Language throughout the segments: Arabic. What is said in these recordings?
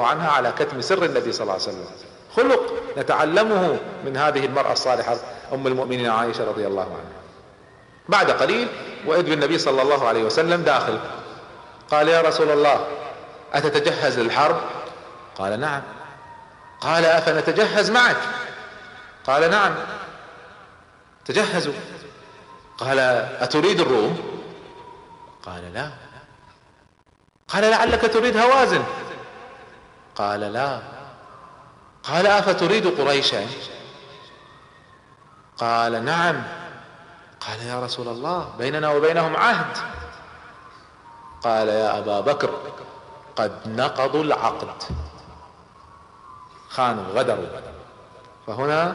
عنها على كتم سر النبي صلى الله عليه وسلم. خلق نتعلمه من هذه المرأة الصالحة أم المؤمنين عائشة رضي الله عنها. بعد قليل وإذ بالنبي صلى الله عليه وسلم داخل، قال: يا رسول الله أتتجهز للحرب؟ قال: نعم. قال: أفنتجهز معك؟ قال: نعم تجهزوا. قال: أتريد الروم؟ قال: لا. قال: لعلك تريد هوازن؟ قال: لا. قال: أفتريد قريشا؟ قال: نعم. قال: يا رسول الله بيننا وبينهم عهد. قال: يا أبا بكر قد نقضوا العقد، خانوا غدروا. فهنا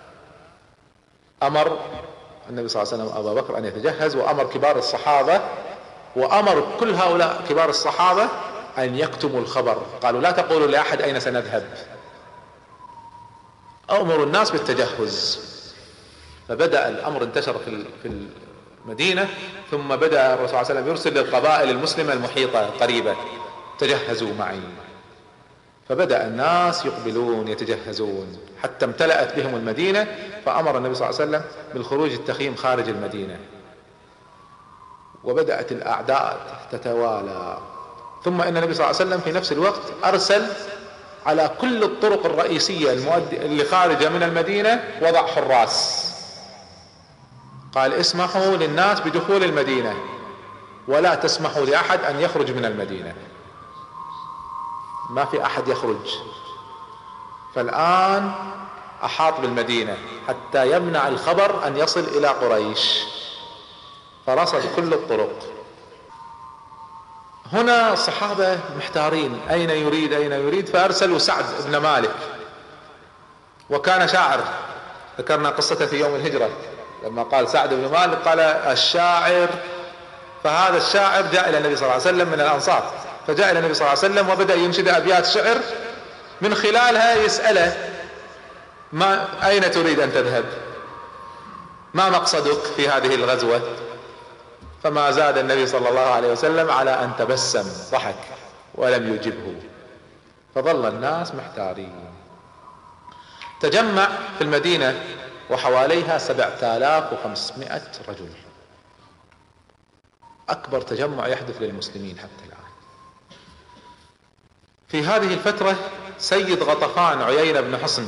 أمر النبي صلى الله عليه وسلم أبا بكر أن يتجهز، وأمر كبار الصحابة، وأمر كل هؤلاء كبار الصحابة أن يكتموا الخبر. قالوا: لا تقولوا لأحد أين سنذهب، أمروا الناس بالتجهز. فبدأ الأمر انتشر في المدينة، ثم بدأ الرسول صلى الله عليه وسلم يرسل للقبائل المسلمة المحيطة القريبة: تجهزوا معي. فبدأ الناس يقبلون يتجهزون حتى امتلأت بهم المدينة، فأمر النبي صلى الله عليه وسلم بالخروج التخييم خارج المدينة، وبدأت الأعداء تتوالى. ثم إن النبي صلى الله عليه وسلم في نفس الوقت أرسل على كل الطرق الرئيسية اللي خارجة من المدينة وضع حراس. قال: اسمحوا للناس بدخول المدينة ولا تسمحوا لأحد أن يخرج من المدينة، ما في أحد يخرج. فالآن أحاط بالمدينة حتى يمنع الخبر أن يصل إلى قريش، فرصد كل الطرق. هنا الصحابة محتارين أين يريد، فأرسلوا سعد بن مالك، وكان شاعر، ذكرنا قصته في يوم الهجرة لما قال سعد بن مالك قال الشاعر. فهذا الشاعر جاء إلى النبي صلى الله عليه وسلم من الأنصار، فجاء إلى النبي صلى الله عليه وسلم وبدأ ينشد أبيات شعر من خلالها يسأله: أين تريد أن تذهب؟ ما مقصدك في هذه الغزوة؟ فما زاد النبي صلى الله عليه وسلم على أن تبسم، ضحك ولم يجبه. فظل الناس محتارين. تجمع في المدينة وحواليها 7500 رجل، أكبر تجمع يحدث للمسلمين حتى الآن. في هذه الفترة سيد غطفان عيينة بن حصن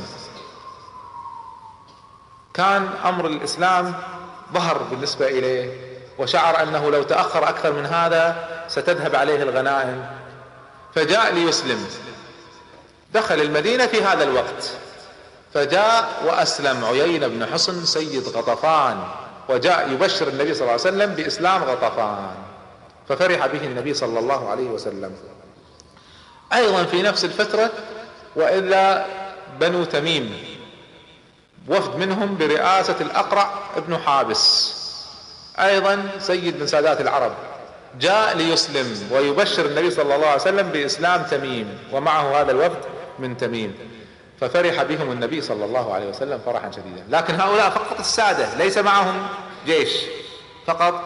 كان أمر الإسلام ظهر بالنسبة إليه، وشعر أنه لو تأخر أكثر من هذا ستذهب عليه الغنائم، فجاء ليسلم. دخل المدينة في هذا الوقت، فجاء وأسلم عيينة بن حصن سيد غطفان، وجاء يبشر النبي صلى الله عليه وسلم بإسلام غطفان، ففرح به النبي صلى الله عليه وسلم. أيضا في نفس الفترة وإلا بنو تميم، وفد منهم برئاسة الأقرع ابن حابس، أيضا سيد من سادات العرب، جاء ليسلم ويبشر النبي صلى الله عليه وسلم بإسلام تميم، ومعه هذا الوفد من تميم، ففرح بهم النبي صلى الله عليه وسلم فرحا شديدا. لكن هؤلاء فقط السادة، ليس معهم جيش، فقط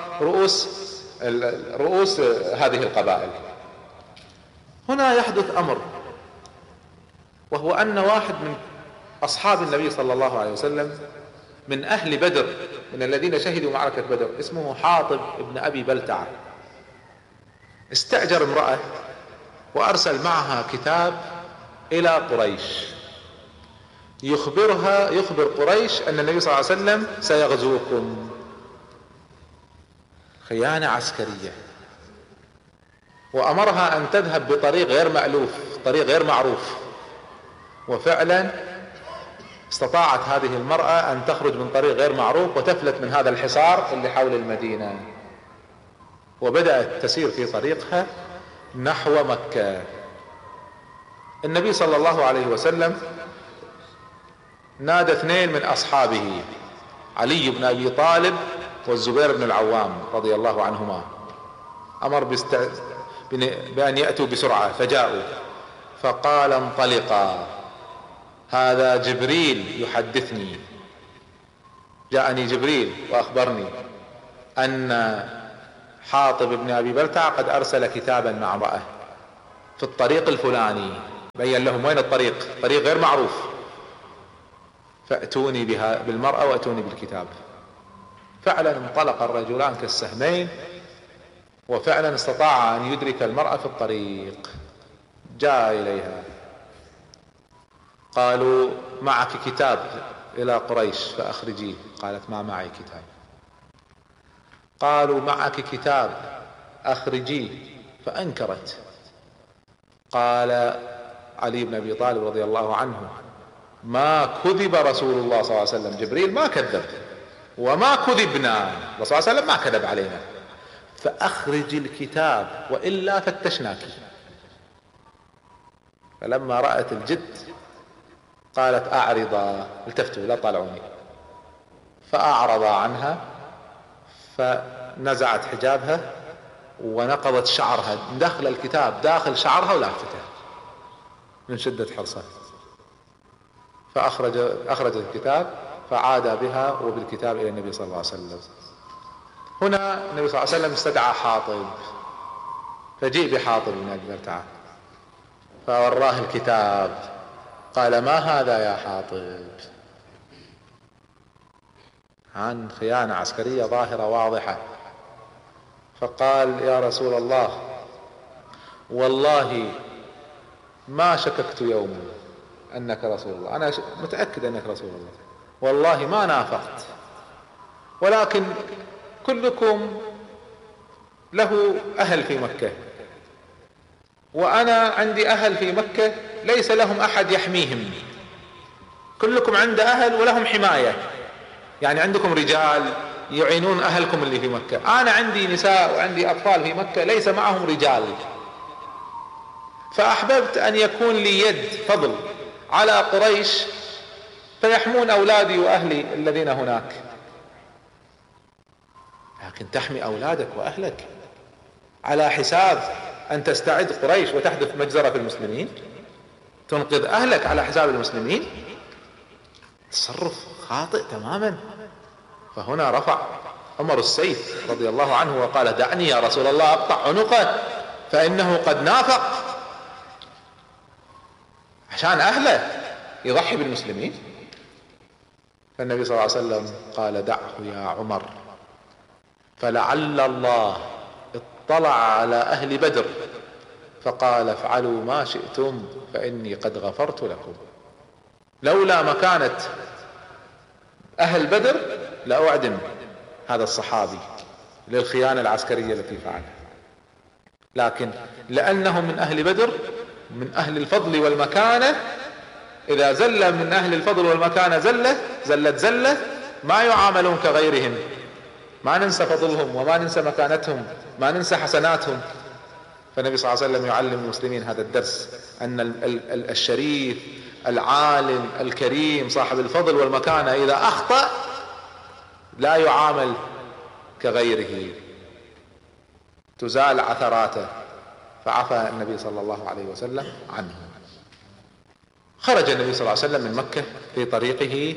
رؤوس هذه القبائل. هنا يحدث أمر، وهو أن واحد من أصحاب النبي صلى الله عليه وسلم من أهل بدر، من الذين شهدوا معركة بدر، اسمه حاطب ابن أبي بلتعة، استأجر امرأة وأرسل معها كتاب إلى قريش يخبر قريش أن النبي صلى الله عليه وسلم سيغزوكم. خيانة عسكرية. وأمرها أن تذهب بطريق غير مألوف، طريق غير معروف. وفعلا استطاعت هذه المرأة أن تخرج من طريق غير معروف وتفلت من هذا الحصار اللي حول المدينة، وبدأت تسير في طريقها نحو مكة. النبي صلى الله عليه وسلم نادى اثنين من أصحابه، علي بن أبي طالب والزبير بن العوام رضي الله عنهما، أمر بأن يأتوا بسرعة، فجاءوا فقال: انطلقا، هذا جبريل يحدثني، جاءني جبريل وأخبرني أن حاطب بن أبي بلتع قد أرسل كتابا مع امرأة في الطريق الفلاني، بين لهم وين الطريق، طريق غير معروف، فأتوني بها بالمرأة وأتوني بالكتاب. فعلا انطلق الرجلان كالسهمين، وفعلا استطاع أن يدرك المرأة في الطريق. جاء إليها، قالوا معك كتاب إلى قريش فأخرجيه، قالت ما معي كتاب. قالوا معك كتاب أخرجيه، فأنكرت. قال علي بن أبي طالب رضي الله عنه ما كذب رسول الله صلى الله عليه وسلم، جبريل ما كذب وما كذبنا، الرسول صلى الله عليه وسلم ما كذب علينا، فأخرج الكتاب وإلا فتشناك. فلما رأت الجد قالت أعرضا، التفتوا لا طالعوني، فأعرض عنها، فنزعت حجابها ونقضت شعرها، دخل الكتاب داخل شعرها ولافته من شدة حرصها. فأخرجت الكتاب فعاد بها وبالكتاب إلى النبي صلى الله عليه وسلم. هنا النبي صلى الله عليه وسلم استدعى حاطب، فجيء بحاطب بن أبي بلتعة فوراه الكتاب، قال ما هذا يا حاطب؟ عن خيانة عسكرية ظاهرة واضحة. فقال يا رسول الله والله ما شككت يوما أنك رسول الله، أنا متأكد أنك رسول الله، والله ما نافقت، ولكن كلكم له أهل في مكة، وأنا عندي أهل في مكة ليس لهم أحد يحميهم، كلكم عند أهل ولهم حماية، يعني عندكم رجال يعينون أهلكم اللي في مكة، أنا عندي نساء وعندي أطفال في مكة ليس معهم رجال، فأحببت أن يكون لي يد فضل على قريش فيحمون أولادي وأهلي الذين هناك. لكن تحمي أولادك وأهلك على حساب أن تستعد قريش وتحدث مجزرة في المسلمين، تنقذ أهلك على حساب المسلمين، تصرف خاطئ تماما. فهنا رفع عمر السيف رضي الله عنه وقال دعني يا رسول الله أقطع عنقه فإنه قد نافق، عشان أهله يضحي بالمسلمين. فالنبي صلى الله عليه وسلم قال دعه يا عمر، فلعل الله اطلع على أهل بدر فقال افعلوا ما شئتم فإني قد غفرت لكم. لولا مكانة أهل بدر لأعدم هذا الصحابي للخيانة العسكرية التي فعلها، لكن لأنهم من أهل بدر من أهل الفضل والمكانة، إذا زل من أهل الفضل والمكانة زلة ما يعاملون كغيرهم، ما ننسى فضلهم وما ننسى مكانتهم، ما ننسى حسناتهم. فالنبي صلى الله عليه وسلم يعلم المسلمين هذا الدرس، أن الشريف العالم الكريم صاحب الفضل والمكانة إذا أخطأ لا يعامل كغيره، تزال عثراته، فعفى النبي صلى الله عليه وسلم عنه. خرج النبي صلى الله عليه وسلم من مكة في طريقه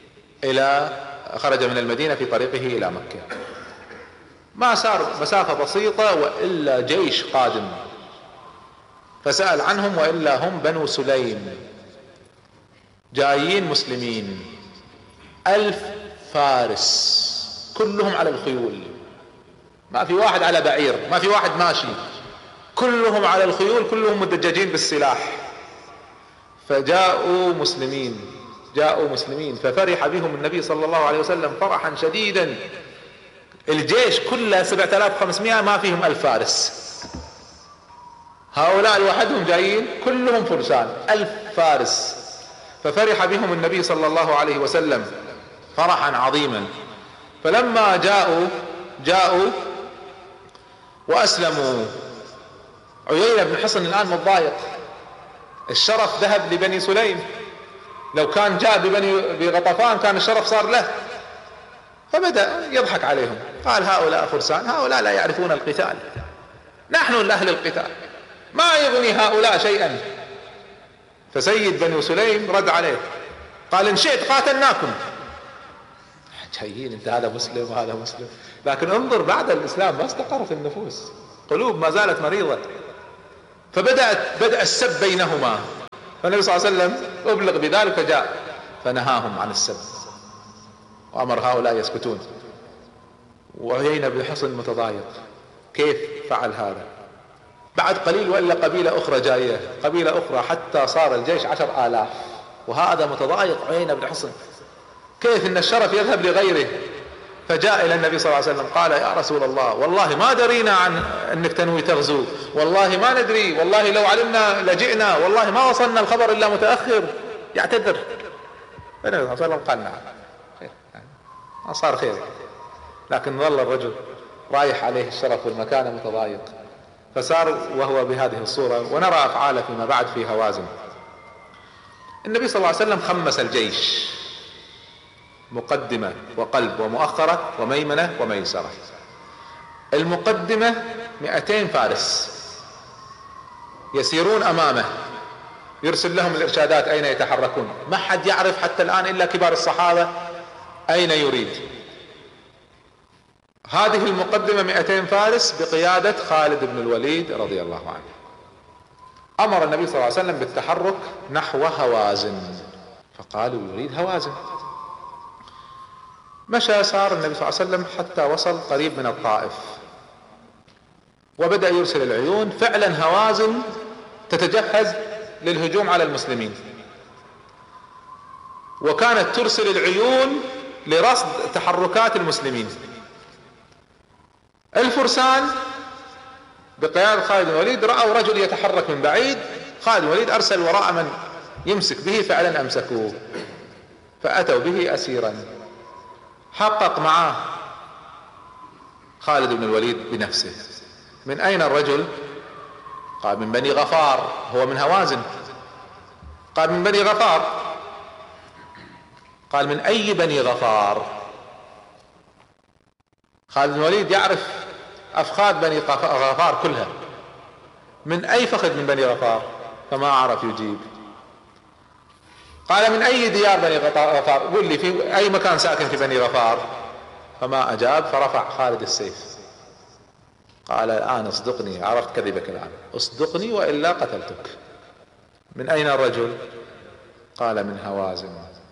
خرج من المدينة في طريقه إلى مكة، ما سار مسافة بسيطة وإلا جيش قادم، فسأل عنهم وإلا هم بنو سليم جايين مسلمين 1000 فارس كلهم على الخيول، ما في واحد على بعير، ما في واحد ماشي، كلهم على الخيول، كلهم مدججين بالسلاح. فجاءوا مسلمين ففرح بهم النبي صلى الله عليه وسلم فرحا شديدا. الجيش كله 7500 ما فيهم 1000 فارس، هؤلاء لوحدهم جايين كلهم فرسان 1000 فارس، ففرح بهم النبي صلى الله عليه وسلم فرحا عظيما. فلما جاءوا وأسلموا، عيينة بن حصن الآن متضايق، الشرف ذهب لبني سليم، لو كان جاء بغطفان كان الشرف صار له، فبدأ يضحك عليهم، قال هؤلاء فرسان، هؤلاء لا يعرفون القتال، نحن الأهل القتال، ما يغني هؤلاء شيئا. فسيد بني سليم رد عليه قال إن شئت قاتلناكم. جايين انت هذا مسلم وهذا مسلم، لكن انظر بعد الإسلام ما استقر في النفوس، قلوب ما زالت مريضة، فبدأ السب بينهما، فالنبي صلى الله عليه وسلم أبلغ بذلك فجاء فنهاهم عن السب وأمر هؤلاء يسكتون. وعيينة بن حصن متضايق، كيف فعل هذا؟ بعد قليل وإلا قبيلة أخرى جاية، قبيلة أخرى، حتى صار الجيش 10,000، وهذا متضايق عيينة بن حصن، كيف إن الشرف يذهب لغيره. فجاء إلى النبي صلى الله عليه وسلم قال: يا رسول الله، والله ما درينا عن أنك تنوي تغزو، والله ما ندري، والله لو علمنا لجئنا، والله ما وصلنا الخبر إلا متأخر. يعتذر. فالنبي صلى الله عليه وسلم قال: نعم خير، ما صار خير. لكن ظل الرجل رايح عليه الشرف والمكانة متضايق، فسار وهو بهذه الصورة. ونرى أفعاله فيما بعد في هوازن. النبي صلى الله عليه وسلم خمس الجيش: مقدمة وقلب ومؤخرة وميمنة وميسرة. المقدمة 200 فارس يسيرون أمامه، يرسل لهم الإرشادات أين يتحركون. ما حد يعرف حتى الآن إلا كبار الصحابة أين يريد. هذه المقدمة 200 فارس بقيادة خالد بن الوليد رضي الله عنه. أمر النبي صلى الله عليه وسلم بالتحرك نحو هوازن، فقالوا: يريد هوازن. مشى سار النبي صلى الله عليه وسلم حتى وصل قريب من الطائف، وبدأ يرسل العيون. فعلا هوازن تتجهز للهجوم على المسلمين، وكانت ترسل العيون لرصد تحركات المسلمين. الفرسان بقيادة خالد بن الوليد رأوا رجل يتحرك من بعيد، خالد بن الوليد أرسل وراء من يمسك به، فعلا أمسكوه فأتوا به أسيرا. حقق معه خالد بن الوليد بنفسه: من أين الرجل؟ قال: من بني غفار. هو من هوازن؟ قال: من بني غفار. قال: من أي بني غفار؟ خالد بن الوليد يعرف أفخاذ بني غفار كلها، من أي فخذ من بني غفار؟ فما عرف يجيب. قال: من أي ديار بني غفار؟ قل لي في أي مكان ساكن في بني غفار؟ فما أجاب. فرفع خالد السيف. قال: الآن اصدقني، عرفت كذبك الآن، اصدقني وإلا قتلتك. من أين الرجل؟ قال: من هوازن.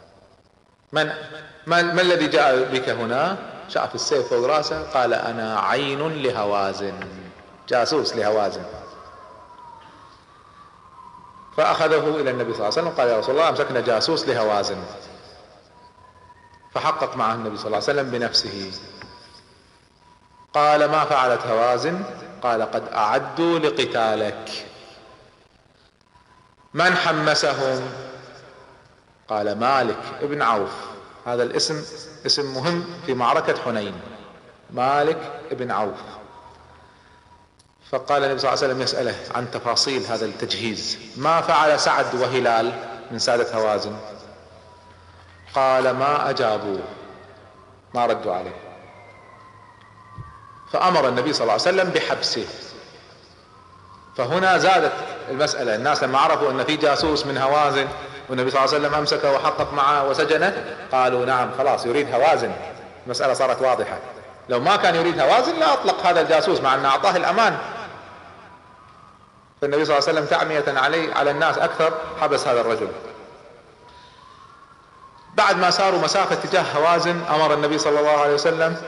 ما الذي جاء بك هنا؟ شاف السيف فوق راسه. قال: أنا عين لهوازن، جاسوس لهوازن. فأخذه إلى النبي صلى الله عليه وسلم قال: يا رسول الله، أمسكنا جاسوس لهوازن. فحقق معه النبي صلى الله عليه وسلم بنفسه. قال: ما فعلت هوازن؟ قال: قد أعدوا لقتالك. من حمسهم؟ قال: مالك ابن عوف. هذا الاسم اسم مهم في معركة حنين، مالك ابن عوف. فقال النبي صلى الله عليه وسلم يسأله عن تفاصيل هذا التجهيز: ما فعل سعد وهلال من سادة هوازن؟ قال: ما أجابوا، ما ردوا عليه. فأمر النبي صلى الله عليه وسلم بحبسه. فهنا زادت المسألة. الناس لما عرفوا أن في جاسوس من هوازن والنبي صلى الله عليه وسلم أمسكه وحقق معه وسجنه، قالوا: نعم خلاص يريد هوازن. المسألة صارت واضحة. لو ما كان يريد هوازن لا أطلق هذا الجاسوس، مع أن أعطاه الأمان. فالنبي صلى الله عليه وسلم تعمية على الناس أكثر حبس هذا الرجل. بعد ما ساروا مسافة تجاه هوازن، أمر النبي صلى الله عليه وسلم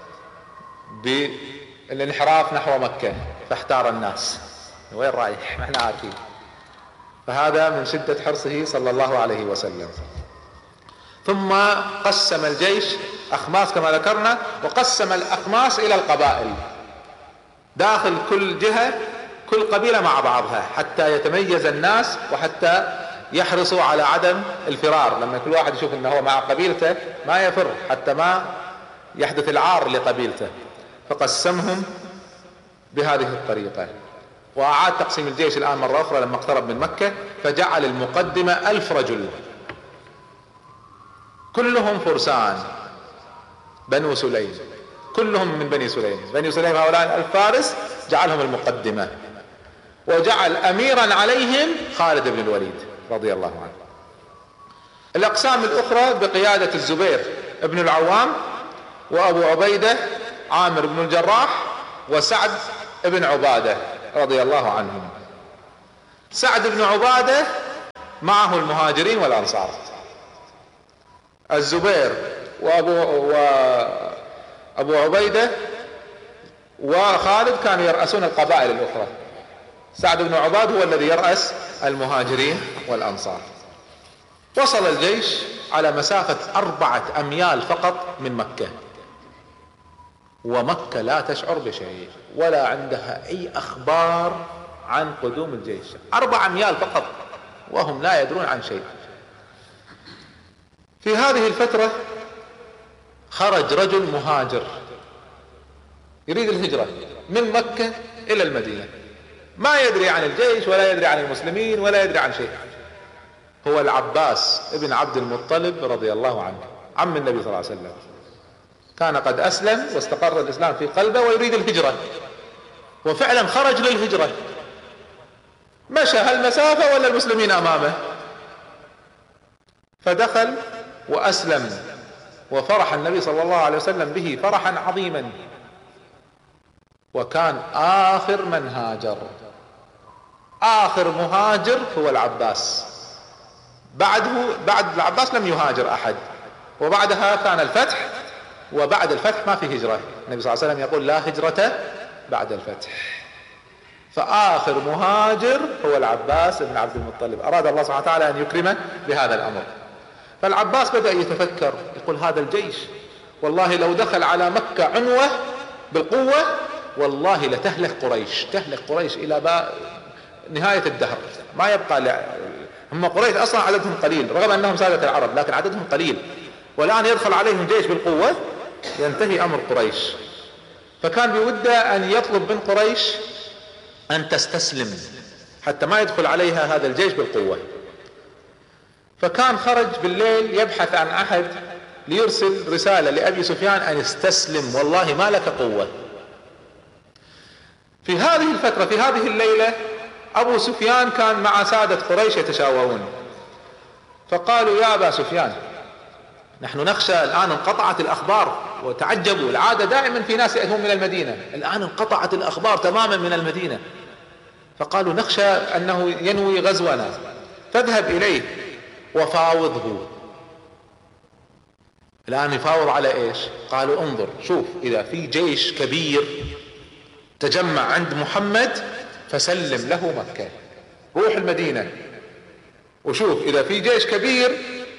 بالانحراف نحو مكة. فاحتار الناس: وين رايح؟ ما احنا عارفين. فهذا من شدة حرصه صلى الله عليه وسلم. ثم قسم الجيش أخماس كما ذكرنا، وقسم الأخماس إلى القبائل داخل كل جهة، كل قبيلة مع بعضها، حتى يتميز الناس وحتى يحرصوا على عدم الفرار. لما كل واحد يشوف انه هو مع قبيلته ما يفر، حتى ما يحدث العار لقبيلته. فقسمهم بهذه الطريقة. وأعاد تقسيم الجيش الآن مرة أخرى لما اقترب من مكة، فجعل المقدمة 1000 رجل كلهم فرسان بنو سليم، كلهم من بني سليم. بني سليم هؤلاء 1000 فارس جعلهم المقدمة، وجعل أميرا عليهم خالد بن الوليد رضي الله عنه. الأقسام الأخرى بقيادة الزبير بن العوام وأبو عبيدة عامر بن الجراح وسعد بن عبادة رضي الله عنهم. سعد بن عبادة معه المهاجرين والأنصار. الزبير وأبو عبيدة وخالد كانوا يرأسون القبائل الأخرى. سعد بن عباد هو الذي يرأس المهاجرين والأنصار. وصل الجيش على مسافة 4 أميال فقط من مكة، ومكة لا تشعر بشيء ولا عندها أي أخبار عن قدوم الجيش. 4 أميال فقط وهم لا يدرون عن شيء. في هذه الفترة خرج رجل مهاجر يريد الهجرة من مكة إلى المدينة، ما يدري عن الجيش ولا يدري عن المسلمين ولا يدري عن شيء. هو العباس ابن عبد المطلب رضي الله عنه، عم النبي صلى الله عليه وسلم. كان قد أسلم واستقر الإسلام في قلبه ويريد الهجرة، وفعلا خرج للهجرة. مشى هالمسافة ولا المسلمين أمامه، فدخل وأسلم، وفرح النبي صلى الله عليه وسلم به فرحا عظيما. وكان آخر من هاجر، آخر مهاجر هو العباس. بعد العباس لم يهاجر أحد، وبعدها كان الفتح، وبعد الفتح ما في هجرة. النبي صلى الله عليه وسلم يقول لا هجرة بعد الفتح. فآخر مهاجر هو العباس بن عبد المطلب. أراد الله سبحانه وتعالى أن يكرمه بهذا الأمر. فالعباس بدأ يتفكر، يقول هذا الجيش والله لو دخل على مكة عنوة بالقوة والله لتهلك قريش، تهلك قريش إلى نهاية الدهر، ما يبقى هم قريش أصلا عددهم قليل رغم أنهم سادة العرب، لكن عددهم قليل، والآن يدخل عليهم جيش بالقوة ينتهي أمر قريش. فكان بوده أن يطلب من قريش أن تستسلم حتى ما يدخل عليها هذا الجيش بالقوة. فكان خرج بالليل يبحث عن أحد ليرسل رسالة لأبي سفيان أن يستسلم، والله ما لك قوة. في هذه الفترة، في هذه الليلة، أبو سفيان كان مع سادة قريش يتشاورون، فقالوا يا أبا سفيان نحن نخشى الآن انقطعت الأخبار، وتعجبوا العادة دائما في ناس يأتون من المدينة، الآن انقطعت الأخبار تماما من المدينة، فقالوا نخشى أنه ينوي غزونا، فاذهب إليه وفاوضه. الآن يفاوض على إيش؟ قالوا انظر شوف إذا في جيش كبير تجمع عند محمد فسلم له مكة، روح المدينة وشوف إذا في جيش كبير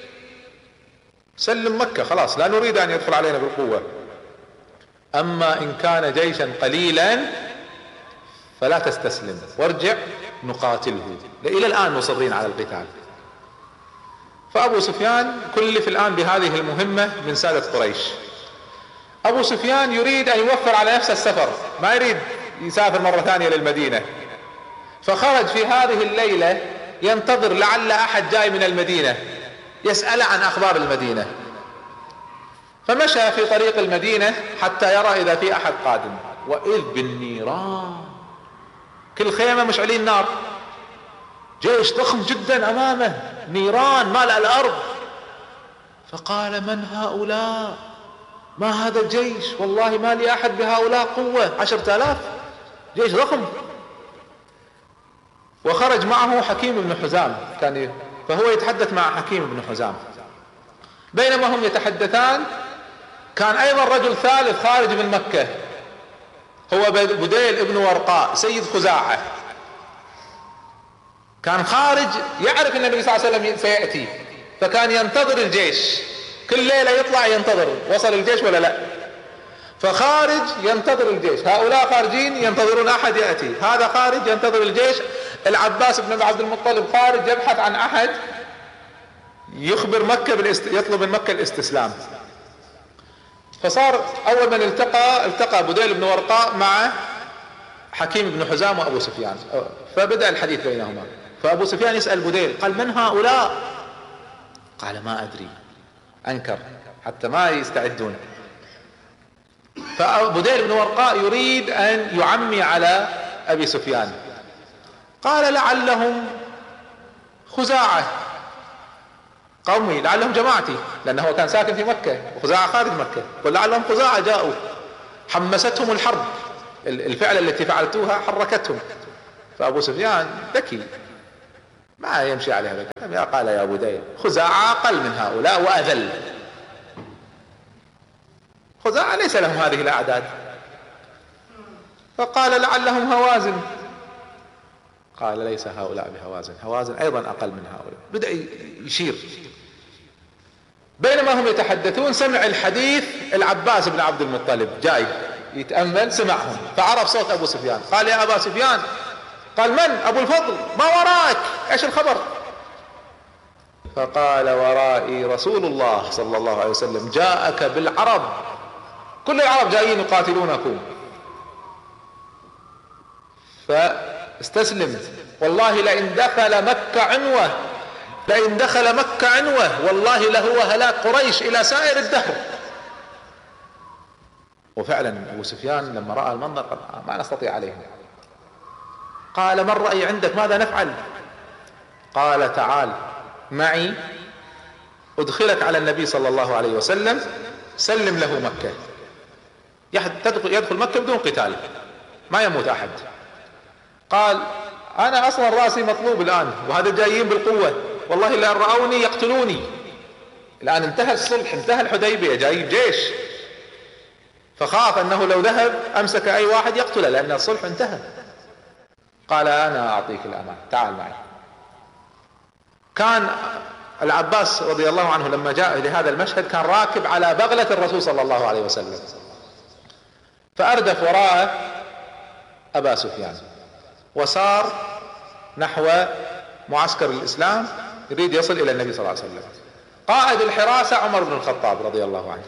سلم مكة، خلاص لا نريد أن يدخل علينا بالقوة. أما إن كان جيشا قليلا فلا تستسلم وارجع نقاتله، إلى الآن مصرين على القتال. فأبو سفيان كلف الآن بهذه المهمة من سادة قريش. أبو سفيان يريد أن يوفر على نفسه السفر، ما يريد يسافر مرة ثانية للمدينة، فخرج في هذه الليلة ينتظر لعل أحد جاي من المدينة يسأل عن أخبار المدينة. فمشى في طريق المدينة حتى يرى إذا في أحد قادم، وإذ بالنيران، كل خيمة مشعلين نار، جيش ضخم جدا أمامه، نيران مالأ الأرض. فقال من هؤلاء؟ ما هذا الجيش؟ والله ما لي أحد بهؤلاء قوة، 10,000 جيش ضخم. وخرج معه حكيم بن حزام، فهو يتحدث مع حكيم بن حزام. بينما هم يتحدثان كان أيضا رجل ثالث خارج من مكة، هو بديل بن ورقاء سيد خزاعة، كان خارج يعرف النبي صلى الله عليه وسلم سيأتي، فكان ينتظر الجيش، كل ليلة يطلع ينتظر وصل الجيش ولا لا، فخارج ينتظر الجيش، هؤلاء خارجين ينتظرون أحد يأتي، هذا خارج ينتظر الجيش. العباس بن عبد المطلب خارج يبحث عن أحد يخبر مكة يطلب من مكة الاستسلام. فصار أول من التقى بديل بن ورقاء مع حكيم بن حزام وأبو سفيان، فبدأ الحديث بينهما. فأبو سفيان يسأل بديل قال من هؤلاء؟ قال ما أدري، أنكر حتى ما يستعدون. فبديل بن ورقاء يريد أن يعمي على أبي سفيان، قال لعلهم خزاعة قومي، لعلهم جماعتي، لأنه كان ساكن في مكة وخزاعة خارج مكة، قل لعلهم خزاعة جاءوا، حمستهم الحرب، الفعل التي فعلتوها حركتهم. فأبو سفيان ذكي ما يمشي عليه هذا الكلام. قال يا بديل خزاعة أقل من هؤلاء وأذل. خزاعة ليس لهم هذه الأعداد. فقال لعلهم هوازن. قال ليس هؤلاء بهوازن، هوازن أيضا أقل من هؤلاء. بدأ يشير. بينما هم يتحدثون سمع الحديث العباس بن عبد المطلب جاي يتأمل، سمعهم فعرف صوت أبو سفيان. قال يا أبا سفيان. قال من؟ أبو الفضل. ما وراك؟ ايش الخبر؟ فقال ورائي رسول الله صلى الله عليه وسلم جاءك بالعرب، كل العرب جايين يقاتلونكم، فاستسلم. والله لئن دخل مكة عنوة، لئن دخل مكة عنوة والله لهو هلاك قريش إلى سائر الدهر. وفعلا أبو سفيان لما رأى المنظر قال ما نستطيع عليهم. قال ما الرأي عندك؟ ماذا نفعل؟ قال تعال معي أدخلك على النبي صلى الله عليه وسلم، سلم له مكة، يدخل مكة بدون قتال، ما يموت أحد. قال أنا أصلا رأسي مطلوب الآن، وهذا جايين بالقوة، والله لا رأوني يقتلوني. الآن انتهى الصلح، انتهى الحديبية، جاي جيش، فخاف أنه لو ذهب أمسك أي واحد يقتله لأن الصلح انتهى. قال أنا أعطيك الأمان، تعال معي. كان العباس رضي الله عنه لما جاء لهذا المشهد كان راكب على بغلة الرسول صلى الله عليه وسلم، فأردف وراءه أبا سفيان وسار نحو معسكر الإسلام يريد يصل إلى النبي صلى الله عليه وسلم. قائد الحراسة عمر بن الخطاب رضي الله عنه.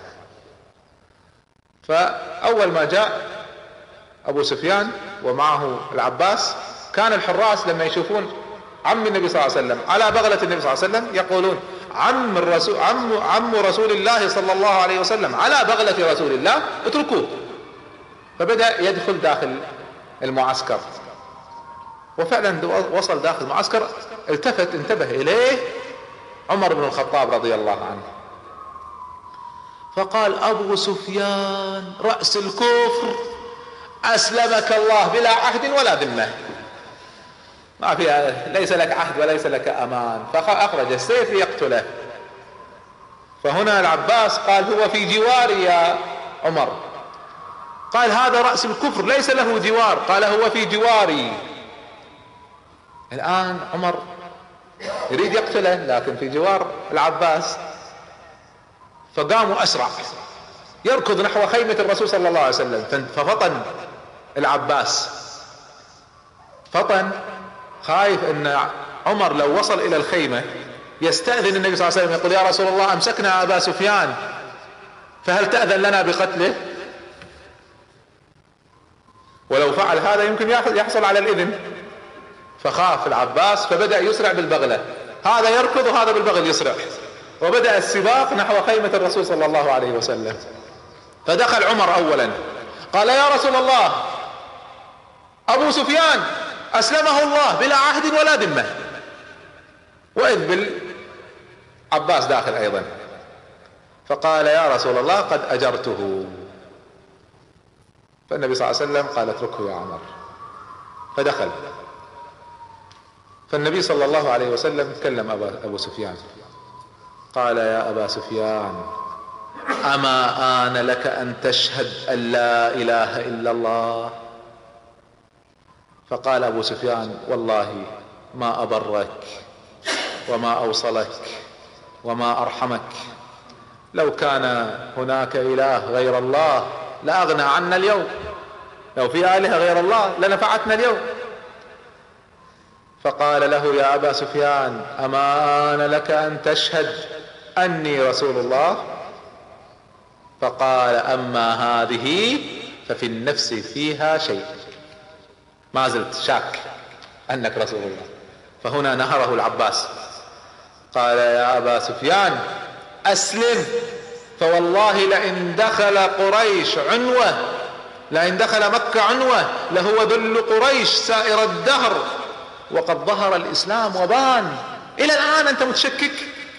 فأول ما جاء أبو سفيان ومعه العباس، كان الحراس لما يشوفون عم النبي صلى الله عليه وسلم على بغلة النبي صلى الله عليه وسلم يقولون عم رسول الله صلى الله عليه وسلم على بغلة رسول الله، اتركوه. فبدأ يدخل داخل المعسكر، وفعلا وصل داخل المعسكر، التفت انتبه إليه عمر بن الخطاب رضي الله عنه، فقال أبو سفيان رأس الكفر أسلمك الله بلا عهد ولا ذمة، ما فيها، ليس لك عهد وليس لك أمان. فأخرج السيف ليقتله. فهنا العباس قال هو في جواري يا عمر. قال هذا رأس الكفر ليس له جوار، قال هو في جواري. الآن عمر يريد يقتله لكن في جوار العباس، فقاموا أسرع يركض نحو خيمة الرسول صلى الله عليه وسلم. ففطن العباس، فطن خايف ان عمر لو وصل الى الخيمة يستأذن النبي صلى الله عليه وسلم يقول يا رسول الله امسكنا ابا سفيان فهل تأذن لنا بقتله؟ ولو فعل هذا يمكن يحصل على الإذن. فخاف العباس فبدأ يسرع بالبغلة، هذا يركض وهذا بالبغل يسرع، وبدأ السباق نحو خيمة الرسول صلى الله عليه وسلم. فدخل عمر أولا قال يا رسول الله أبو سفيان أسلمه الله بلا عهد ولا ذمة، وإذ بالعباس داخل أيضا. فقال يا رسول الله قد أجرته. فالنبي صلى الله عليه وسلم قال اتركه يا عمر، فدخل. فالنبي صلى الله عليه وسلم كلم أبو سفيان قال يا أبا سفيان أما آن لك أن تشهد أن لا إله إلا الله؟ فقال أبو سفيان والله ما أبرك وما أوصلك وما أرحمك، لو كان هناك إله غير الله لأغنى عنا اليوم، لو في آلهة غير الله لنفعتنا اليوم. فقال له يا أبا سفيان أما آن لك أن تشهد أني رسول الله؟ فقال أما هذه ففي النفس فيها شيء، ما زلت شاك أنك رسول الله. فهنا نهره العباس قال يا أبا سفيان أسلم، فوالله لئن دخل قريش عنوة، لئن دخل مكة عنوة لهو ذل قريش سائر الدهر، وقد ظهر الإسلام وبان، إلى الآن أنت متشكك؟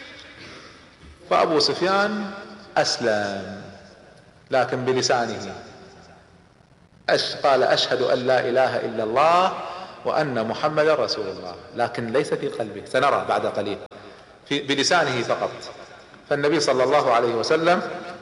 فأبو سفيان أسلم لكن بلسانه، قال أشهد أن لا إله إلا الله وأن محمدا رسول الله، لكن ليس في قلبه، سنرى بعد قليل، بلسانه فقط. فالنبي صلى الله عليه وسلم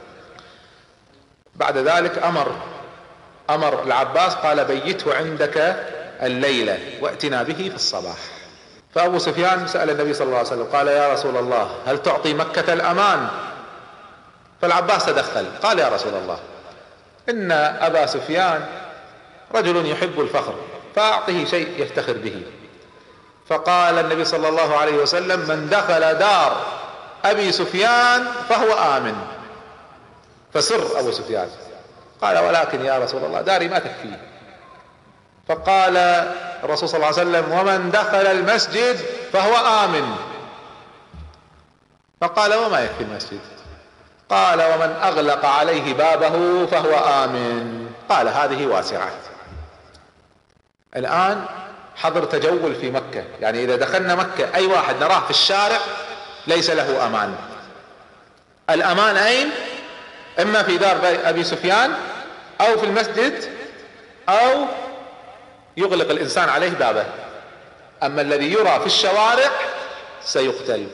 بعد ذلك أمر العباس قال بيته عندك الليلة واتنا به في الصباح. فأبو سفيان سأل النبي صلى الله عليه وسلم قال يا رسول الله هل تعطي مكة الأمان؟ فالعباس تدخل قال يا رسول الله إن أبا سفيان رجل يحب الفخر فأعطه شيء يفتخر به. فقال النبي صلى الله عليه وسلم من دخل دار أبي سفيان فهو آمن. فسر أبو سفيان قال ولكن يا رسول الله داري ما تكفيه. فقال الرسول صلى الله عليه وسلم ومن دخل المسجد فهو آمن. فقال وما يكفي المسجد؟ قال ومن أغلق عليه بابه فهو آمن. قال هذه واسعة. الآن حظر تجول في مكة، يعني إذا دخلنا مكة أي واحد نراه في الشارع ليس له أمان. الأمان أين؟ إما في دار أبي سفيان أو في المسجد أو يغلق الإنسان عليه بابه، أما الذي يرى في الشوارع سيقتل.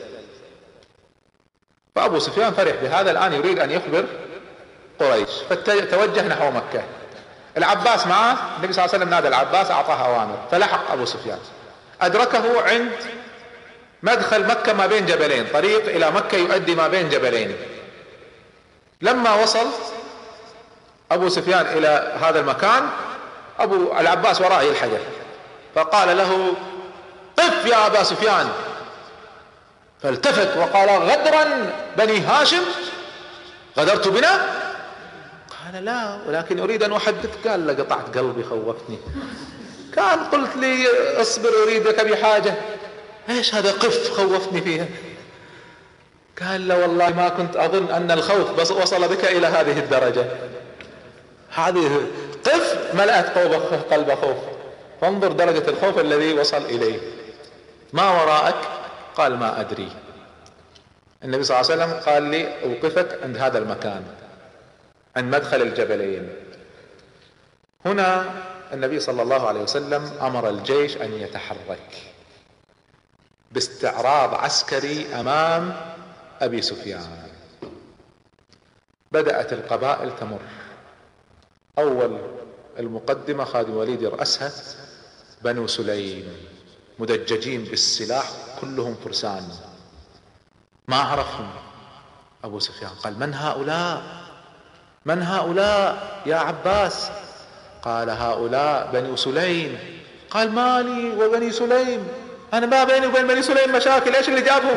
فأبو سفيان فرح بهذا، الآن يريد أن يخبر قريش، فتوجه نحو مكة. العباس معه، النبي صلى الله عليه وسلم نادى العباس أعطاه أوامر، فلحق أبو سفيان أدركه عند مدخل مكة ما بين جبلين، طريق إلى مكة يؤدي ما بين جبلين. لما وصل أبو سفيان إلى هذا المكان العباس وراه يلحقه، فقال له قف يا أبا سفيان. فالتفت وقال غدرا بني هاشم؟ غدرت بنا؟ قال لا ولكن أريد أن أحدث. قال لقطعت قلبي خوفتني، كان قلت لي اصبر أريدك بحاجة، ايش هذا قف خوفتني فيها؟ قال لا والله ما كنت أظن أن الخوف بس وصل بك إلى هذه الدرجة. هذه قف ملأت قلب خوف، فانظر درجة الخوف الذي وصل إليه. ما وراءك؟ قال ما أدري. النبي صلى الله عليه وسلم قال لي أوقفك عند هذا المكان، عند مدخل الجبلين. هنا النبي صلى الله عليه وسلم أمر الجيش أن يتحرك باستعراض عسكري أمام أبي سفيان. بدأت القبائل تمر. أول المقدمة خالد بن الوليد يرأسها بنو سليم، مدججين بالسلاح كلهم فرسان، ما عرفهم أبو سفيان. قال من هؤلاء؟ من هؤلاء يا عباس؟ قال هؤلاء بني سليم. قال مالي وبني سليم؟ أنا ما بيني وبين بني سليم مشاكل، إيش اللي جابهم؟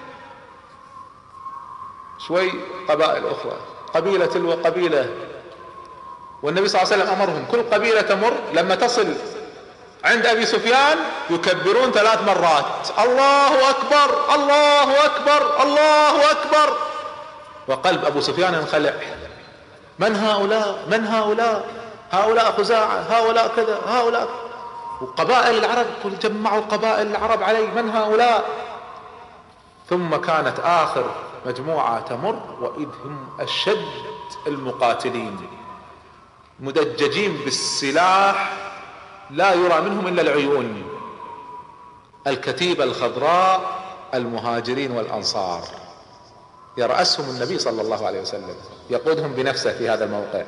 شوي قبائل أخرى، قبيلة تلو قبيلة، والنبي صلى الله عليه وسلم أمرهم كل قبيلة تمر لما تصل عند أبي سفيان يكبرون 3 مرات، الله أكبر الله أكبر الله أكبر. وقلب أبو سفيان انخلع. من هؤلاء؟ من هؤلاء؟ هؤلاء خزاعة، هؤلاء كذا، هؤلاء. وقبائل العرب جمعوا قبائل العرب عليه، من هؤلاء؟ ثم كانت آخر مجموعة تمر وإذ هم أشد المقاتلين، مدججين بالسلاح لا يرى منهم إلا العيون، الكتيبة الخضراء المهاجرين والأنصار، يرأسهم النبي صلى الله عليه وسلم، يقودهم بنفسه في هذا الموقع.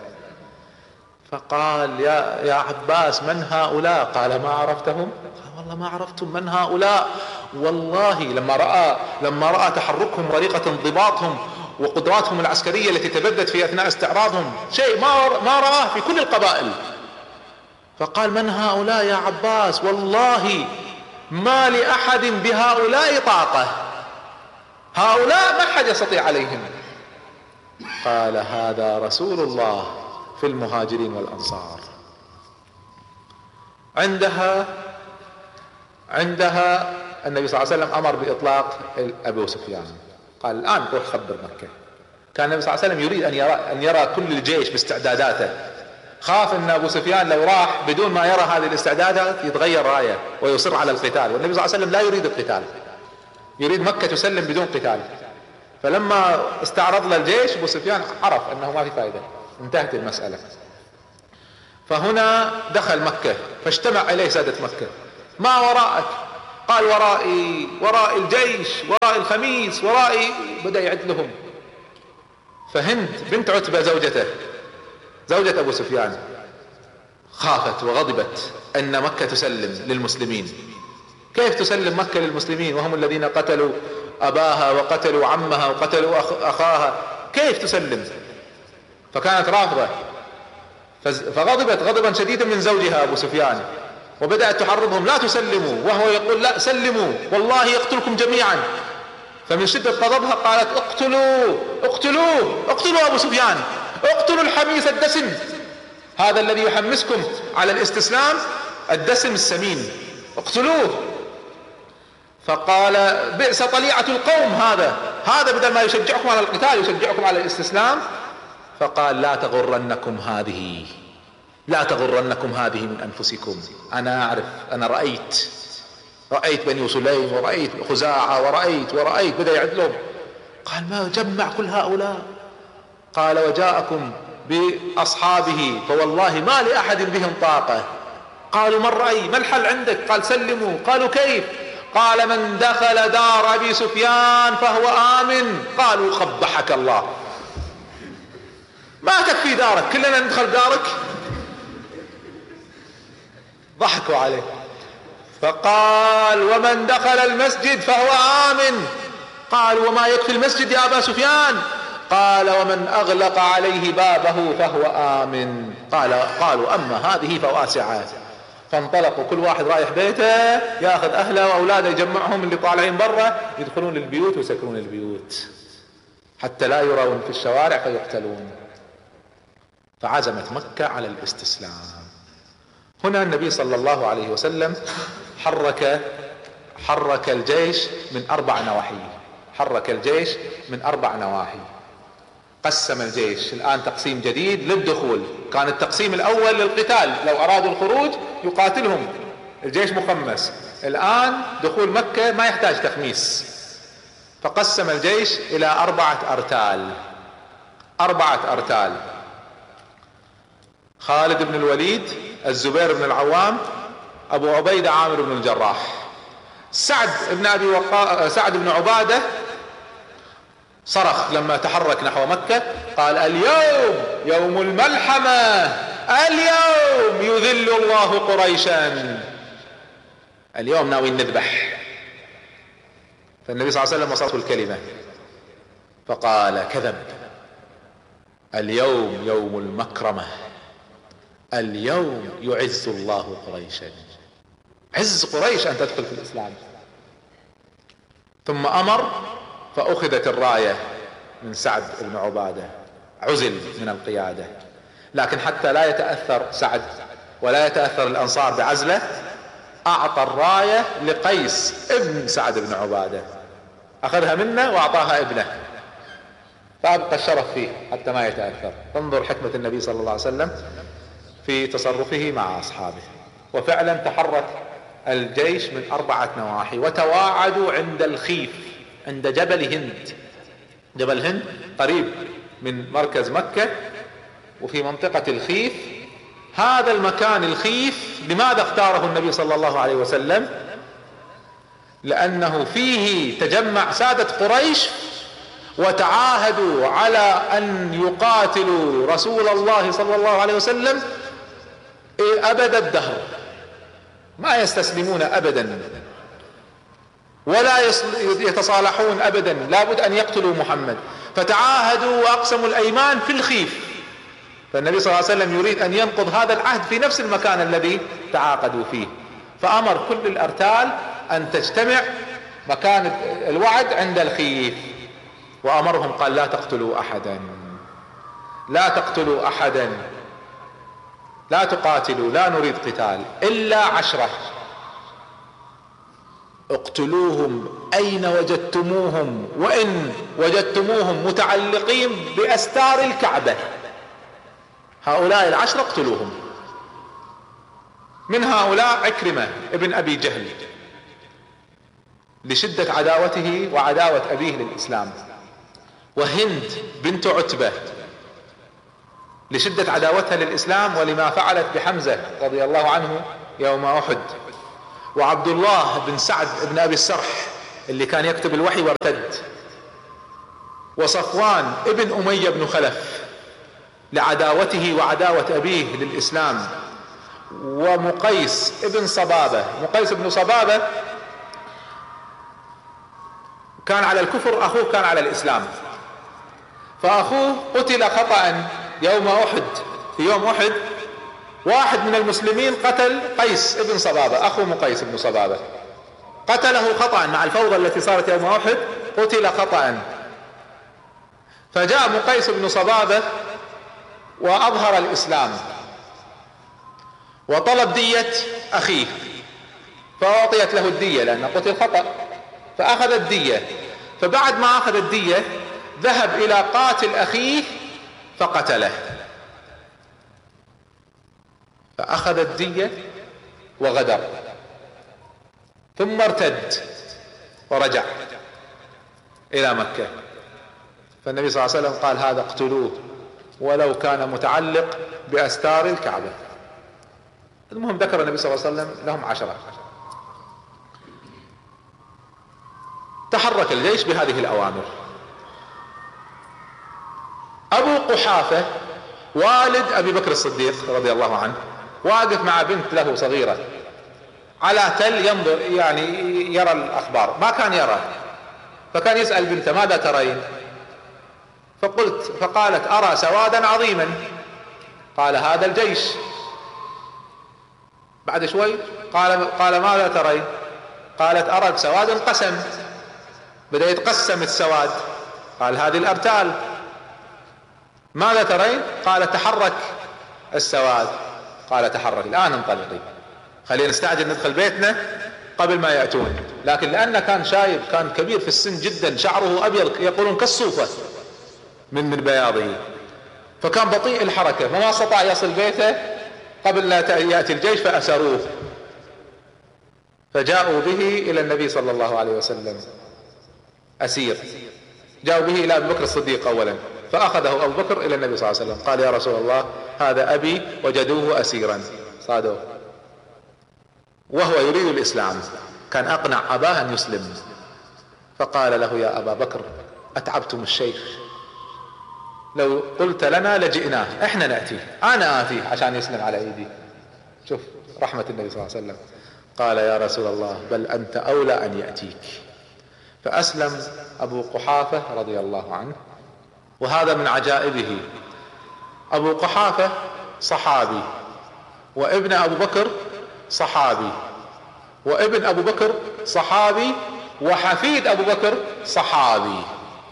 فقال يا عباس من هؤلاء؟ قال ما عرفتهم؟ قال والله ما عرفتم من هؤلاء. والله لما رأى تحركهم ورقة انضباطهم وقدراتهم العسكرية التي تبدت في أثناء استعراضهم شيء ما رآه في كل القبائل. فقال من هؤلاء يا عباس؟ والله ما لأحد بهؤلاء طاقة، هؤلاء ما حد يستطيع عليهم. قال هذا رسول الله في المهاجرين والأنصار. عندها النبي صلى الله عليه وسلم أمر بإطلاق أبو سفيان، قال الآن روح خبر مكة. كان النبي صلى الله عليه وسلم يريد أن يرى كل الجيش باستعداداته، خاف أن أبو سفيان لو راح بدون ما يرى هذه الاستعدادات يتغير رأيه ويصر على القتال، والنبي صلى الله عليه وسلم لا يريد القتال، يريد مكة تسلم بدون قتال. فلما استعرض له الجيش أبو سفيان عرف أنه ما في فائدة، انتهت المسألة. فهنا دخل مكة فاجتمع إليه سادة مكة، ما وراءك؟ قال ورائي، وراء الجيش، وراء الخميس، ورائي. بدأ يعد لهم. فهند بنت عتبة زوجة أبو سفيان خافت وغضبت أن مكة تسلم للمسلمين. كيف تسلم مكة للمسلمين وهم الذين قتلوا أباها وقتلوا عمها وقتلوا أخاها؟ كيف تسلم؟ فكانت رافضة، فغضبت غضبا شديدا من زوجها أبو سفيان، وبدأت تحرضهم لا تسلموا، وهو يقول لا سلموا والله يقتلكم جميعا. فمن شدة غضبها قالت اقتلوا أبو سفيان، اقتلوا الحميس الدسم، هذا الذي يحمسكم على الاستسلام، الدسم السمين، اقتلوه. فقال بئس طليعة القوم، هذا بدل ما يشجعكم على القتال يشجعكم على الاستسلام. فقال لا تغرنكم هذه من أنفسكم، أنا أعرف، أنا رأيت بني سليم، ورأيت خزاعة، ورأيت. بدأ يعد لهم. قال ما جمع كل هؤلاء؟ قال وجاءكم بأصحابه فوالله ما لأحد بهم طاقة. قالوا ما الرأي؟ ما الحل عندك؟ قال سلموا. قالوا كيف؟ قال من دخل دار أبي سفيان فهو آمن. قالوا قبحك الله، ما تكفي دارك، كلنا ندخل دارك؟ ضحكوا عليه. فقال ومن دخل المسجد فهو آمن. قالوا وما يكفي المسجد يا أبا سفيان؟ قال ومن أغلق عليه بابه فهو آمن. قالوا أما هذه فواسعة. فانطلقوا كل واحد رايح بيته ياخذ أهله وأولاده يجمعهم، اللي طالعين برا يدخلون للبيوت ويسكرون البيوت حتى لا يرون في الشوارع فيقتلون. فعزمت مكة على الاستسلام. هنا النبي صلى الله عليه وسلم حرك الجيش من 4 نواحي. قسم الجيش الآن تقسيم جديد للدخول. كان التقسيم الأول للقتال، لو أرادوا الخروج يقاتلهم، الجيش مخمس. الآن دخول مكة ما يحتاج تخميس. فقسم الجيش إلى 4 أرتال: خالد بن الوليد، الزبير بن العوام، أبو عبيدة عامر بن الجراح. سعد بن عبادة صرخ لما تحرك نحو مكة، قال اليوم يوم الملحمة، اليوم يذل الله قريشا، اليوم ناوي نذبح. فالنبي صلى الله عليه وسلم وصلته الكلمة فقال كذب، اليوم يوم المكرمة، اليوم يعز الله قريشا، عز قريش أن تدخل في الإسلام. ثم أمر فأخذت الراية من سعد بن عبادة، عزل من القيادة. لكن حتى لا يتأثر سعد ولا يتأثر الأنصار بعزله، أعطى الراية لقيس ابن سعد بن عبادة، أخذها منه وأعطاها ابنه، فأبقى الشرف فيه حتى ما يتأثر. انظر حكمة النبي صلى الله عليه وسلم في تصرفه مع أصحابه. وفعلا تحرك الجيش من 4 نواحي، وتواعدوا عند الخيف، عند جبل هند. جبل هند قريب من مركز مكة وفي منطقة الخيف. هذا المكان الخيف لماذا اختاره النبي صلى الله عليه وسلم؟ لأنه فيه تجمع سادة قريش وتعاهدوا على أن يقاتلوا رسول الله صلى الله عليه وسلم أبد الدهر، ما يستسلمون أبدا ولا يتصالحون أبدا، لابد أن يقتلوا محمد. فتعاهدوا وأقسموا الأيمان في الخيف. فالنبي صلى الله عليه وسلم يريد أن ينقض هذا العهد في نفس المكان الذي تعاقدوا فيه، فأمر كل الأرتال أن تجتمع مكان الوعد عند الخيف، وأمرهم قال لا تقتلوا أحدا، لا تقتلوا أحدا، لا تقاتلوا، لا نريد قتال إلا 10. اقتلوهم أين وجدتموهم، وإن وجدتموهم متعلقين بأستار الكعبة، هؤلاء 10 اقتلوهم. من هؤلاء عكرمة ابن أبي جهل لشدة عداوته وعداوة أبيه للإسلام، وهند بنت عتبة لشدة عداوتها للإسلام ولما فعلت بحمزة رضي الله عنه يوم أحد، وعبد الله بن سعد بن ابي السرح اللي كان يكتب الوحي وارتد، وصفوان ابن امية بن خلف لعداوته وعداوة ابيه للاسلام، ومقيس ابن صبابة. مقيس بن صبابة كان على الكفر، اخوه كان على الاسلام، فاخوه قتل خطأ يوم احد. في يوم احد واحد من المسلمين قتل قيس ابن صبابة، اخو مقيس بن صبابة، قتله خطأ مع الفوضى التي صارت يوم احد، قتل خطأ. فجاء مقيس بن صبابة واظهر الاسلام وطلب دية اخيه، فاعطيت له الدية لانه قتل خطأ، فاخذ الدية. فبعد ما اخذ الدية ذهب الى قاتل اخيه فقتله، فاخذ الدية وغدر، ثم ارتد ورجع الى مكة. فالنبي صلى الله عليه وسلم قال هذا اقتلوه ولو كان متعلق باستار الكعبة. المهم ذكر النبي صلى الله عليه وسلم لهم 10. تحرك الجيش بهذه الاوامر. ابو قحافة والد ابي بكر الصديق رضي الله عنه واقف مع بنت له صغيرة على تل ينظر، يعني يرى الاخبار، ما كان يرى، فكان يسأل بنته ماذا ترين؟ فقالت ارى سوادا عظيما. قال هذا الجيش. بعد شوي قال ماذا ترين؟ قالت ارى سواد انقسم، بدأ يتقسم السواد. قال هذه الارتال. ماذا ترين؟ قال تحرك السواد. قال تحرك، الان انطلقي، خلينا نستعجل ندخل بيتنا قبل ما يأتون. لكن لأنه كان شايب، كان كبير في السن جدا، شعره أبيض يقولون كالصوفة من بياضه، فكان بطيء الحركة، فما استطاع يصل بيته قبل لا يأتي الجيش، فأسروه، فجاءوا به إلى النبي صلى الله عليه وسلم أسير. جاءوا به إلى أبي بكر الصديق أولا، فأخذه أبو بكر إلى النبي صلى الله عليه وسلم، قال يا رسول الله هذا أبي وجدوه أسيرا، صادوه وهو يريد الإسلام، كان أقنع أباه أن يسلم. فقال له يا أبا بكر أتعبتم الشيخ، لو قلت لنا لجئناه، احنا نأتيه، انا آتيه عشان يسلم على ايدي. شوف رحمة النبي صلى الله عليه وسلم. قال يا رسول الله بل انت اولى ان يأتيك. فاسلم ابو قحافة رضي الله عنه. وهذا من عجائبه، ابو قحافة صحابي، وابن ابو بكر صحابي، وابن ابو بكر صحابي، وحفيد ابو بكر صحابي،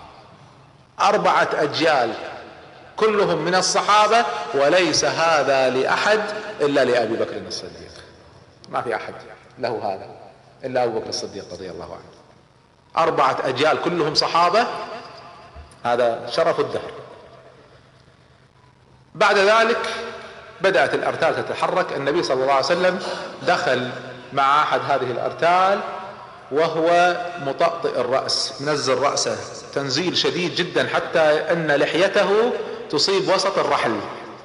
4 أجيال كلهم من الصحابة، وليس هذا لأحد إلا لأبي بكر الصديق، ما في أحد له هذا إلا أبو بكر الصديق رضي الله عنه. 4 أجيال كلهم صحابة، هذا شرف الدهر. بعد ذلك بدأت الأرتال تتحرك. النبي صلى الله عليه وسلم دخل مع أحد هذه الأرتال وهو مطأطئ الرأس، منزل رأسه تنزيل شديد جدا، حتى ان لحيته تصيب وسط الرحل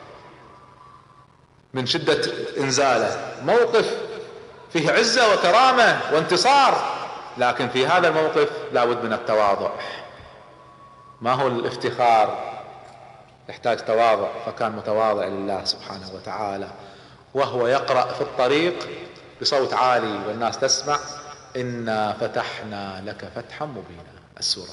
من شدة انزاله. موقف فيه عزة وكرامة وانتصار، لكن في هذا الموقف لا بد من التواضع، ما هو الافتخار، يحتاج تواضع. فكان متواضع لله سبحانه وتعالى، وهو يقرأ في الطريق بصوت عالي والناس تسمع إنا فتحنا لك فتحا مبينا، السورة.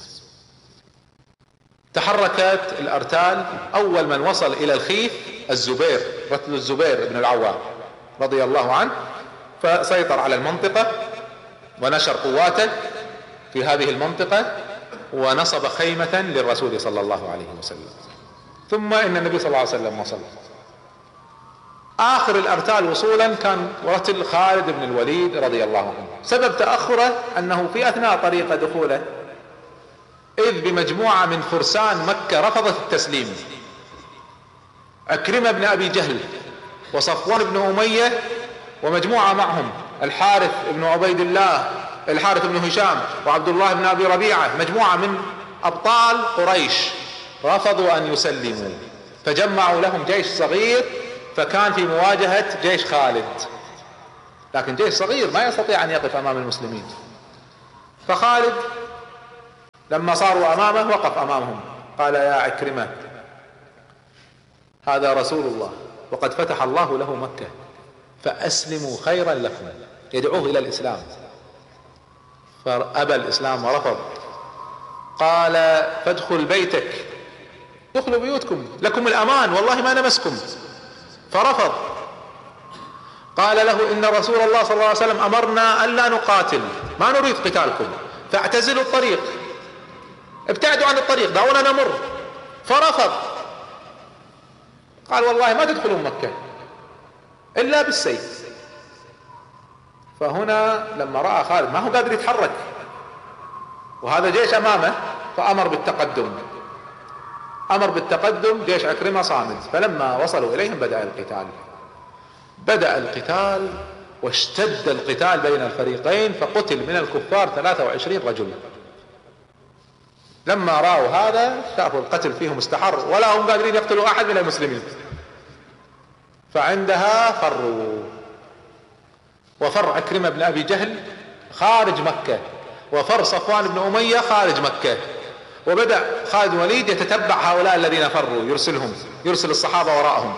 تحركت الأرتال. أول من وصل إلى الخيف الزبير، رتل الزبير بن العوام رضي الله عنه، فسيطر على المنطقة ونشر قواته في هذه المنطقة، ونصب خيمة للرسول صلى الله عليه وسلم. ثم إن النبي صلى الله عليه وسلم وصل. آخر الأرتال وصولا كان رتل خالد بن الوليد رضي الله عنه. سبب تأخره أنه في أثناء طريق دخوله إذ بمجموعة من فرسان مكة رفضت التسليم، عكرمة بن أبي جهل وصفوان بن أمية ومجموعة معهم الحارث بن عبيد الله، الحارث بن هشام، وعبد الله بن أبي ربيعة، مجموعة من أبطال قريش رفضوا أن يسلموا، فجمعوا لهم جيش صغير، فكان في مواجهة جيش خالد. لكن جيش صغير ما يستطيع ان يقف امام المسلمين. فخالد لما صاروا امامه وقف امامهم، قال يا عكرمة هذا رسول الله وقد فتح الله له مكة فاسلموا خيرا لكم، يدعوه الى الاسلام. فابى الاسلام ورفض. قال فادخل بيتك، ادخلوا بيوتكم لكم الامان والله ما نمسكم. فرفض. قال له ان رسول الله صلى الله عليه وسلم امرنا الا نقاتل، ما نريد قتالكم، فاعتزلوا الطريق، ابتعدوا عن الطريق، دعونا نمر. فرفض. قال والله ما تدخلون مكة الا بالسيف. فهنا لما رأى خالد ما هو قادر يتحرك وهذا جيش امامه، فامر بالتقدم. امر بالتقدم، جيش عكرمة صامد. فلما وصلوا اليهم بدأ القتال واشتد القتال بين الفريقين، فقتل من الكفار 23 رجل. لما رأوا هذا شافوا القتل فيهم استحر ولا هم قادرين يقتلوا احد من المسلمين، فعندها فروا. وفر عكرمة بن ابي جهل خارج مكة، وفر صفوان بن امية خارج مكة. وبدأ خالد بن الوليد يتتبع هؤلاء الذين فروا، يرسل الصحابة وراءهم.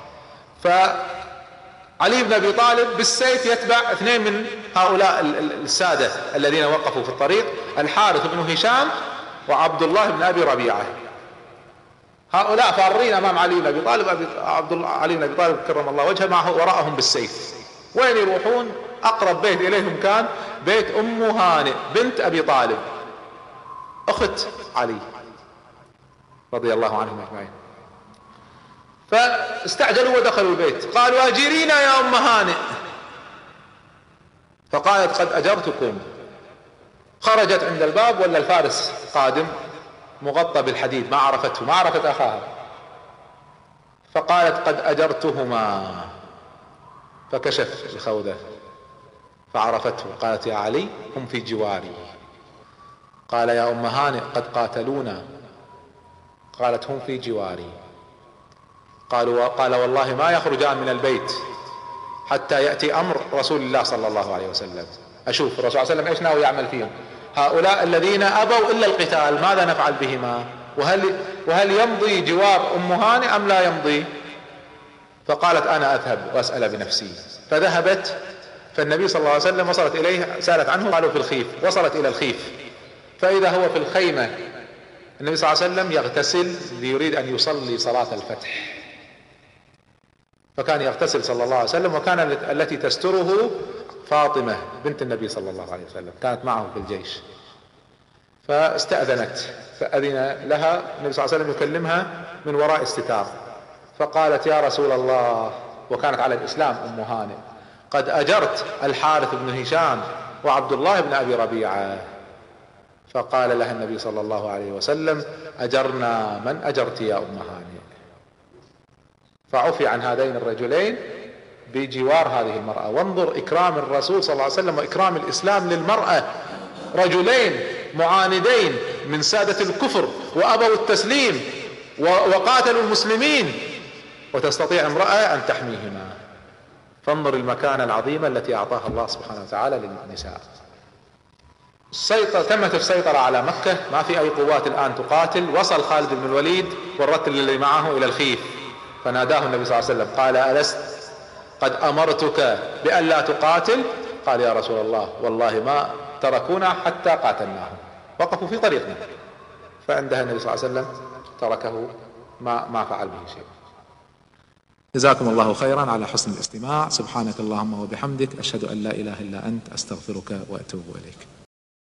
فعلي بن ابي طالب بالسيف يتبع اثنين من هؤلاء السادة الذين وقفوا في الطريق، الحارث بن هشام وعبد الله بن ابي ربيعة. هؤلاء فارين امام علي بن ابي طالب. علي بن ابي طالب كرم الله وجهه معه وراءهم بالسيف. وين يروحون؟ اقرب بيت اليهم كان بيت ام هانئ بنت ابي طالب اخت علي رضي الله عنهم اجمعين. فاستعجلوا ودخلوا البيت، قالوا اجيرينا يا ام هانئ. فقالت قد اجرتكم. خرجت عند الباب ولا الفارس قادم مغطى بالحديد، ما عرفته، ما عرفت اخاها. فقالت قد اجرتهما. فكشف الخوذة فعرفته، قالت يا علي هم في جواري. قال يا ام هانئ قد قاتلونا. قالت هم في جواري. قال والله ما يخرجان من البيت حتى يأتي امر رسول الله صلى الله عليه وسلم. اشوف الرسول صلى الله عليه وسلم ايش ناوي يعمل فيهم. هؤلاء الذين ابوا الا القتال ماذا نفعل بهما؟ وهل يمضي جوار ام هانئ ام لا يمضي؟ فقالت انا اذهب واسأل بنفسي. فذهبت. فالنبي صلى الله عليه وسلم وصلت اليه، سألت عنه، قالوا في الخيف. وصلت الى الخيف فاذا هو في الخيمة. النبي صلى الله عليه وسلم يغتسل ليريد ان يصلي صلاة الفتح، فكان يغتسل صلى الله عليه وسلم. وكان التي تستره فاطمة بنت النبي صلى الله عليه وسلم، كانت معه في الجيش. فاستأذنت، فأذن لها النبي صلى الله عليه وسلم يكلمها من وراء الستار. فقالت يا رسول الله، وكانت على الإسلام أم هانئ، قد أجرت الحارث بن هشام وعبد الله بن أبي ربيعة. فقال لها النبي صلى الله عليه وسلم أجرنا من أجرت يا أم هانئ. فعفي عن هذين الرجلين بجوار هذه المرأة. وانظر إكرام الرسول صلى الله عليه وسلم وإكرام الإسلام للمرأة. رجلين معاندين من سادة الكفر وأبوا التسليم وقاتلوا المسلمين، وتستطيع امرأة أن تحميهما. فانظر المكانة العظيمة التي أعطاها الله سبحانه وتعالى للنساء. تمت السيطرة على مكة، ما في أي قوات الآن تقاتل. وصل خالد بن الوليد والرتل اللي معه إلى الخيف، فناداه النبي صلى الله عليه وسلم قال ألست قد أمرتك بألا تقاتل؟ قال يا رسول الله والله ما تركونا حتى قاتلناهم، وقفوا في طريقنا. فعندها النبي صلى الله عليه وسلم تركه، ما فعل به شيء. جزاكم الله خيرا على حسن الاستماع. سبحانك اللهم وبحمدك، أشهد أن لا إله إلا أنت، أستغفرك وأتوب إليك.